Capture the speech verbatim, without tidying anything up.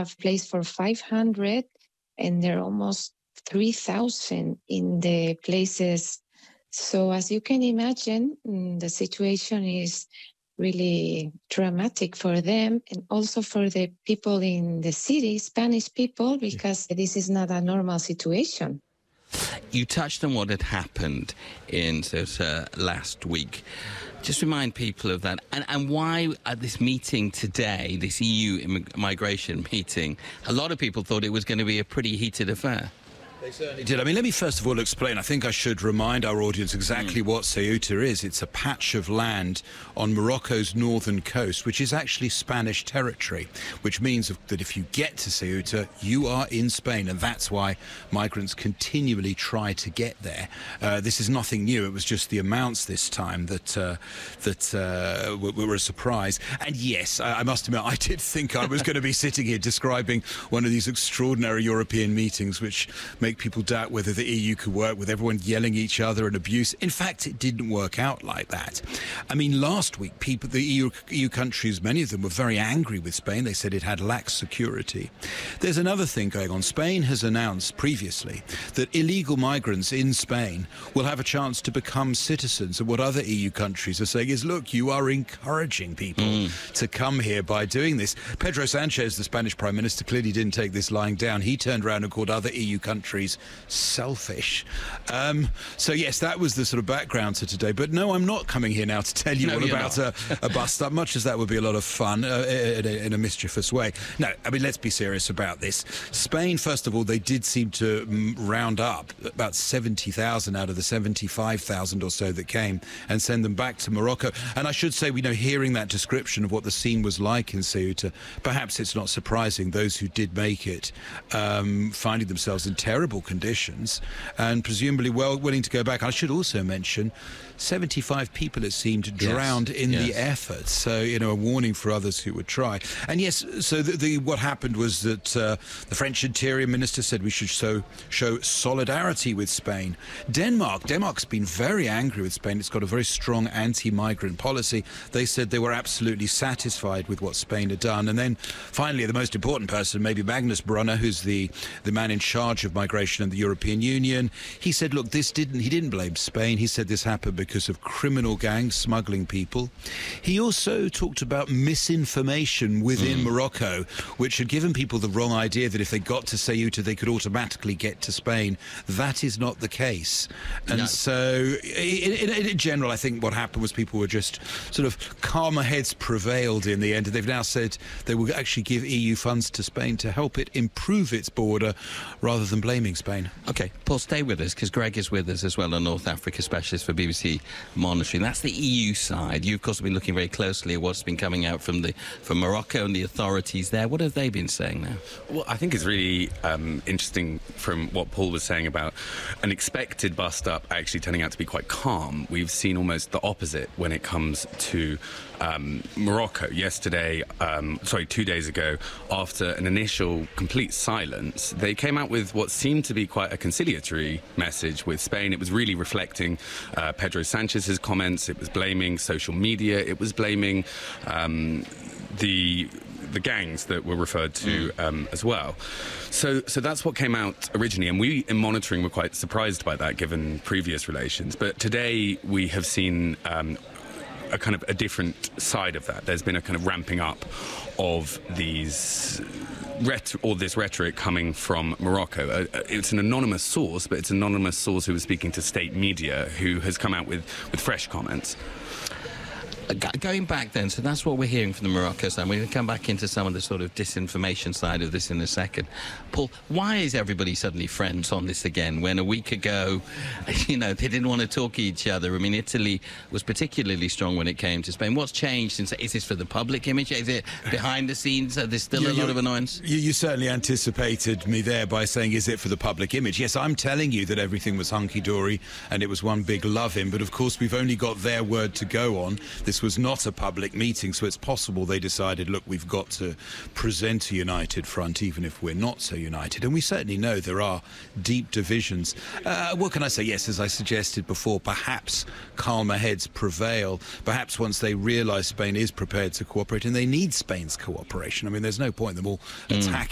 have place for five hundred, and there are almost three thousand in the places. So as you can imagine, the situation is really dramatic for them, and also for the people in the city, Spanish people, because this is not a normal situation. You touched on what had happened in Ceuta last week. Just remind people of that, and, and why at this meeting today, this E U immig- migration meeting, a lot of people thought it was going to be a pretty heated affair. They certainly did. I mean, let me first of all explain. I think I should remind our audience exactly mm. what Ceuta is. It's a patch of land on Morocco's northern coast, which is actually Spanish territory, which means that if you get to Ceuta, you are in Spain, and that's why migrants continually try to get there. Uh, this is nothing new. It was just the amounts this time that uh, that uh, were, were a surprise. And yes, I, I must admit, I did think I was going to be sitting here describing one of these extraordinary European meetings, which make people doubt whether the E U could work, with everyone yelling at each other and abuse. In fact, it didn't work out like that. I mean, last week, people, the E U, E U countries, many of them were very angry with Spain. They said it had lax security. There's another thing going on. Spain has announced previously that illegal migrants in Spain will have a chance to become citizens. And what other E U countries are saying is, look, you are encouraging people mm. to come here by doing this. Pedro Sanchez, the Spanish Prime Minister, clearly didn't take this lying down. He turned around and called other E U countries selfish. Um, so yes, that was the sort of background to today. But no, I'm not coming here now to tell you no, all about a, a bust up, much as that would be a lot of fun uh, in, a, in a mischievous way. No, I mean, let's be serious about this. Spain, first of all, they did seem to mm, round up about seventy thousand out of the seventy-five thousand or so that came and send them back to Morocco. And I should say, we know, hearing that description of what the scene was like in Ceuta, perhaps it's not surprising those who did make it um, finding themselves in terrible conditions and presumably well willing to go back. I should also mention seventy-five people, it seemed, drowned yes. in yes. the effort. So, you know, a warning for others who would try. And yes, so the, the what happened was that uh, the French Interior Minister said we should show, show solidarity with Spain. Denmark, Denmark's been very angry with Spain. It's got a very strong anti-migrant policy. They said they were absolutely satisfied with what Spain had done. And then finally, the most important person, maybe Magnus Brunner, who's the, the man in charge of migration in the European Union, he said, look, this didn't, he didn't blame Spain. He said this happened because because of criminal gangs smuggling people. He also talked about misinformation within mm. Morocco, which had given people the wrong idea that if they got to Ceuta, they could automatically get to Spain. That is not the case. And no. so, in, in, in general, I think what happened was people were just sort of calmer heads prevailed in the end. They've now said they will actually give E U funds to Spain to help it improve its border rather than blaming Spain. OK, Paul, stay with us, because Greg is with us as well, a North Africa specialist for B B C Monitoring. That's the E U side. You, of course, have been looking very closely at what's been coming out from the from Morocco and the authorities there. What have they been saying now? Well, I think it's really um, interesting from what Paul was saying about an expected bust-up actually turning out to be quite calm. We've seen almost the opposite when it comes to um, Morocco. Yesterday, um, sorry, two days ago, after an initial complete silence, they came out with what seemed to be quite a conciliatory message with Spain. It was really reflecting uh, Pedro Sanchez's comments. It was blaming social media. It was blaming um, the the gangs that were referred to mm. um, as well. So so that's what came out originally, and we in Monitoring were quite surprised by that given previous relations. But today we have seen um, a kind of a different side of that. There's been a kind of ramping up of these Ret- all this rhetoric coming from Morocco. Uh, it's an anonymous source, but it's an anonymous source who was speaking to state media, who has come out with, with fresh comments. Going back then, so that's what we're hearing from the Morocco side. We're going to come back into some of the sort of disinformation side of this in a second. Paul, why is everybody suddenly friends on this again when a week ago, you know, they didn't want to talk to each other? I mean, Italy was particularly strong when it came to Spain. What's changed since? Is this for the public image? Is it behind the scenes? Are there still you, a lot of annoyance? You, you certainly anticipated me there by saying, is it for the public image? Yes, I'm telling you that everything was hunky-dory and it was one big love-in, but of course we've only got their word to go on. This was not a public meeting, so it's possible they decided, look, we've got to present a united front even if we're not so united. And we certainly know there are deep divisions. Uh, what can I say? Yes, as I suggested before, perhaps calmer heads prevail. Perhaps once they realise Spain is prepared to cooperate, and they need Spain's cooperation. I mean, there's no point in them all attacking